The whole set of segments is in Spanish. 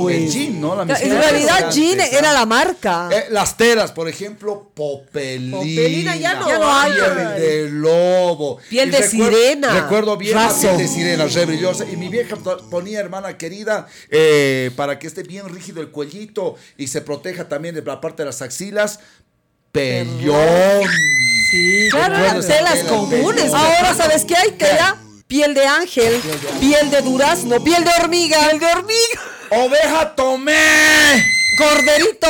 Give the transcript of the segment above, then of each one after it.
El jean, ¿no? En realidad jean era la marca. Las telas, por ejemplo, Popelina. Popelina ya no hay. Piel de lobo. Piel de sirena. Recuerdo bien la Raso. piel de sirena, re brillosa. Y mi vieja ponía, hermana querida, para que esté bien rígido el cuellito y se proteja también de la parte de las axilas, pellón. Sí, claro, Recuerdo eran esas telas comunes. pellón. Ahora, ¿sabes qué hay? Tela, piel de ángel, piel de durazno, piel de hormiga. Piel de hormiga. Oveja tomé. Corderito.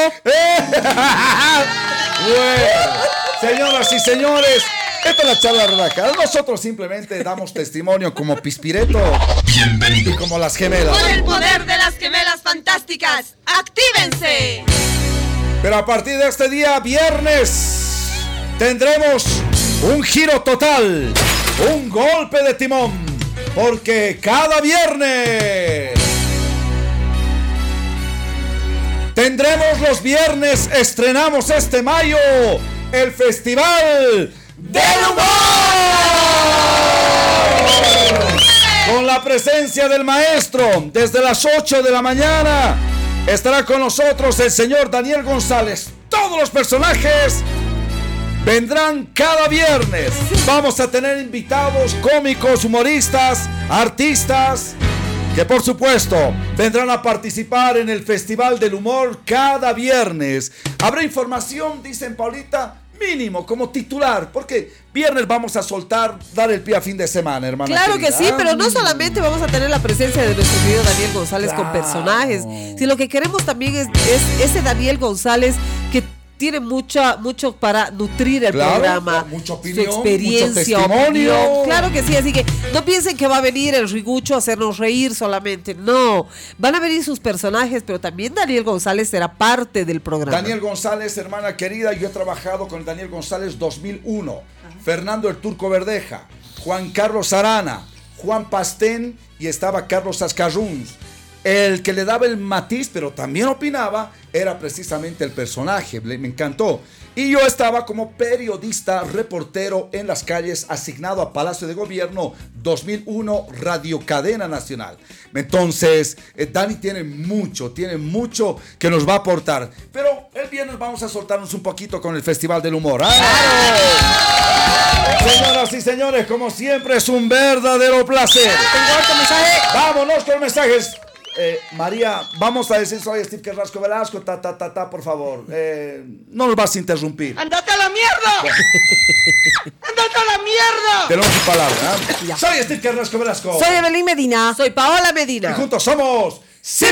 Bueno, señoras y señores, esta es la charla relajada. Nosotros simplemente damos testimonio como Pispireto y como las gemelas. Por el poder de las gemelas fantásticas, ¡actívense! Pero a partir de este día, viernes, tendremos un giro total, un golpe de timón, porque cada viernes tendremos los viernes, estrenamos este mayo, el Festival del Humor. Con la presencia del maestro, desde las 8 de la mañana, estará con nosotros el señor Daniel González. Todos los personajes vendrán cada viernes. Vamos a tener invitados cómicos, humoristas, artistas, que por supuesto vendrán a participar en el Festival del Humor cada viernes. Habrá información, dicen Paulita, mínimo como titular, porque viernes vamos a soltar, dar el pie a fin de semana, hermana. Claro querida. que sí, pero no solamente vamos a tener la presencia de nuestro querido Daniel González con personajes, sino lo que queremos también es ese Daniel González que tiene mucho para nutrir el programa, mucha opinión, su experiencia, mucho testimonio. opinión. Claro que sí, así que no piensen que va a venir el Rigucho a hacernos reír solamente, no, van a venir sus personajes, pero también Daniel González será parte del programa. Daniel González, hermana querida, yo he trabajado con Daniel González 2001, Fernando el Turco Verdeja, Juan Carlos Arana, Juan Pastén y estaba Carlos Ascarruns. El que le daba el matiz, pero también opinaba, era precisamente el personaje. Me encantó. Y yo estaba como periodista, reportero en las calles, asignado a Palacio de Gobierno 2001, Radio Cadena Nacional. Entonces, Dani tiene mucho que nos va a aportar. Pero el viernes vamos a soltarnos un poquito con el Festival del Humor. Señoras y señores, como siempre, es un verdadero placer. Tengo otro mensaje. Vámonos con mensajes. María, vamos a decir soy Steve Carrasco Velasco, por favor. No nos vas a interrumpir. ¡Andate a la mierda! ¡Andate a la mierda! Tenemos su palabra, ¿eh? Soy Steve Carrasco Velasco. Soy Evelyn Medina. Soy Paola Medina. Y juntos somos